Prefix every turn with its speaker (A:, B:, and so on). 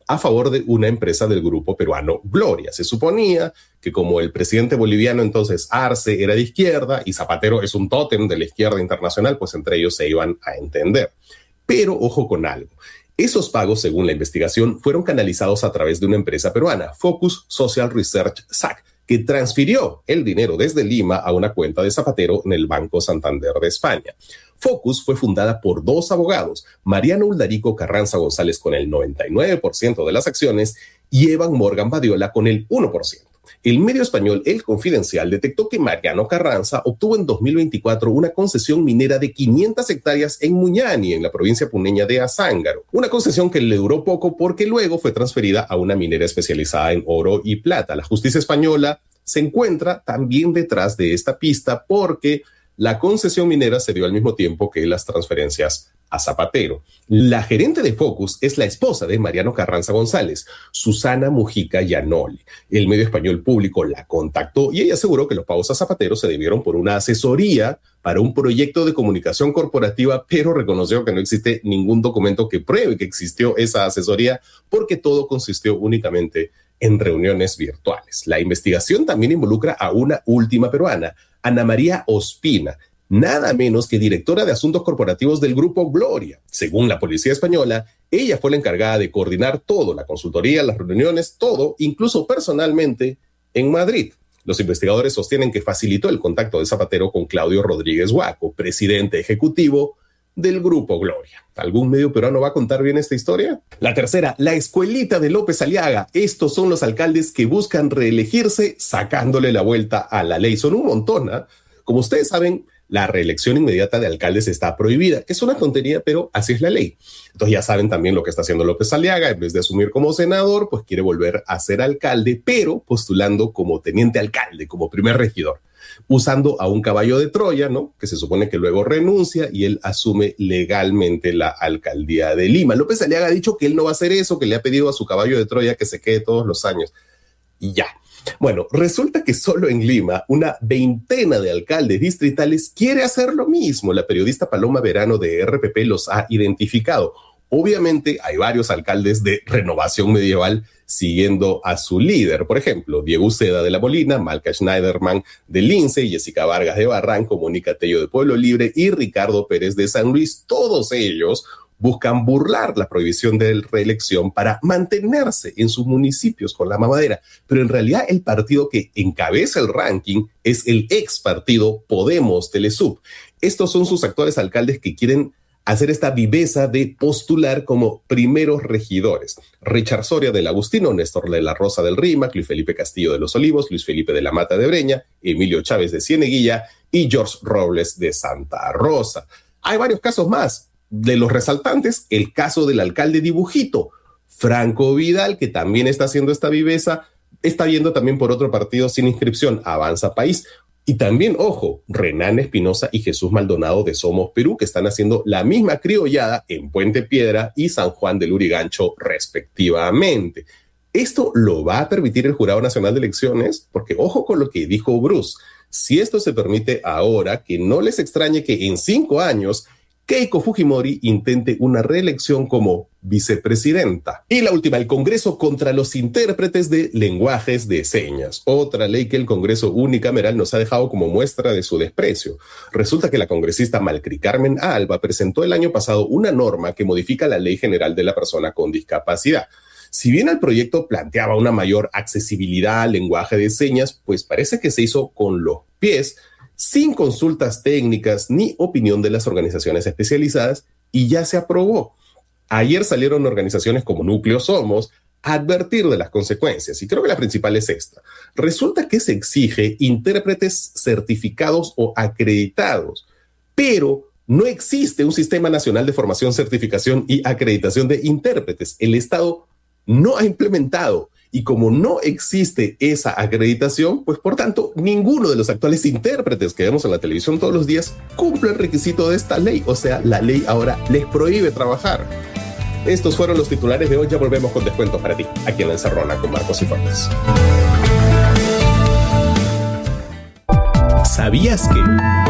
A: a favor de una empresa del grupo peruano Gloria. Se suponía que como el presidente boliviano entonces Arce era de izquierda y Zapatero es un tótem de la izquierda internacional, pues entre ellos se iban a entender. Pero ojo con algo. Esos pagos, según la investigación, fueron canalizados a través de una empresa peruana, Focus Social Research SAC, que transfirió el dinero desde Lima a una cuenta de Zapatero en el Banco Santander de España. Focus fue fundada por dos abogados, Mariano Uldarico Carranza González con el 99% de las acciones y Evan Morgan Badiola con el 1%. El medio español El Confidencial detectó que Mariano Carranza obtuvo en 2024 una concesión minera de 500 hectáreas en Muñani, en la provincia puneña de Azángaro. Una concesión que le duró poco porque luego fue transferida a una minera especializada en oro y plata. La justicia española se encuentra también detrás de esta pista porque la concesión minera se dio al mismo tiempo que las transferencias a Zapatero. La gerente de Focus es la esposa de Mariano Carranza González, Susana Mujica Yanoli. El medio español Público la contactó y ella aseguró que los pagos a Zapatero se debieron por una asesoría para un proyecto de comunicación corporativa, pero reconoció que no existe ningún documento que pruebe que existió esa asesoría porque todo consistió únicamente en reuniones virtuales. La investigación también involucra a una última peruana, Ana María Ospina, nada menos que directora de asuntos corporativos del grupo Gloria. Según la policía española, ella fue la encargada de coordinar todo, la consultoría, las reuniones, todo, incluso personalmente, en Madrid. Los investigadores sostienen que facilitó el contacto de Zapatero con Claudio Rodríguez Huaco, presidente ejecutivo del grupo Gloria. ¿Algún medio peruano va a contar bien esta historia? La tercera, la escuelita de López Aliaga. Estos son los alcaldes que buscan reelegirse sacándole la vuelta a la ley. Son un montón, ¿eh? Como ustedes saben, la reelección inmediata de alcaldes está prohibida, que es una tontería, pero así es la ley. Entonces ya saben también lo que está haciendo López Aliaga. En vez de asumir como senador, pues quiere volver a ser alcalde, pero postulando como teniente alcalde, como primer regidor, usando a un caballo de Troya, ¿no? Que se supone que luego renuncia y él asume legalmente la alcaldía de Lima. López Aliaga ha dicho que él no va a hacer eso, que le ha pedido a su caballo de Troya que se quede todos los años. Y ya. Bueno, resulta que solo en Lima una veintena de alcaldes distritales quiere hacer lo mismo. La periodista Paloma Verano de RPP los ha identificado. Obviamente hay varios alcaldes de Renovación Medieval siguiendo a su líder. Por ejemplo, Diego Uceda de La Molina, Malca Schneiderman de Lince, Jessica Vargas de Barranco, Mónica Tello de Pueblo Libre y Ricardo Pérez de San Luis. Todos ellos buscan burlar la prohibición de reelección para mantenerse en sus municipios con la mamadera. Pero en realidad el partido que encabeza el ranking es el ex partido Podemos Telesub. Estos son sus actuales alcaldes que quieren hacer esta viveza de postular como primeros regidores. Richard Soria del Agustino, Néstor de la Rosa del Rímac, Luis Felipe Castillo de Los Olivos, Luis Felipe de la Mata de Breña, Emilio Chávez de Cieneguilla y George Robles de Santa Rosa. Hay varios casos más. De los resaltantes, el caso del alcalde Dibujito, Franco Vidal, que también está haciendo esta viveza, está yendo también por otro partido sin inscripción, Avanza País. Y también, ojo, Renan Espinosa y Jesús Maldonado de Somos Perú, que están haciendo la misma criollada en Puente Piedra y San Juan del Lurigancho, respectivamente. ¿Esto lo va a permitir el Jurado Nacional de Elecciones? Porque ojo con lo que dijo Bruce. Si esto se permite ahora, que no les extrañe que en 5 años Keiko Fujimori intente una reelección como vicepresidenta. Y la última, el Congreso contra los intérpretes de lenguajes de señas. Otra ley que el Congreso unicameral nos ha dejado como muestra de su desprecio. Resulta que la congresista Malcri Carmen Alba presentó el año pasado una norma que modifica la Ley General de la Persona con Discapacidad. Si bien el proyecto planteaba una mayor accesibilidad al lenguaje de señas, pues parece que se hizo con los pies, sin consultas técnicas ni opinión de las organizaciones especializadas, y ya se aprobó. Ayer salieron organizaciones como Núcleo Somos a advertir de las consecuencias, y creo que la principal es esta. Resulta que se exige intérpretes certificados o acreditados, pero no existe un sistema nacional de formación, certificación y acreditación de intérpretes. El Estado no ha implementado. Y como no existe esa acreditación, pues por tanto, ninguno de los actuales intérpretes que vemos en la televisión todos los días cumple el requisito de esta ley. O sea, la ley ahora les prohíbe trabajar. Estos fueron los titulares de hoy. Ya volvemos con descuento para ti, aquí en La Encerrona con Marcos y Fuertes.
B: ¿Sabías que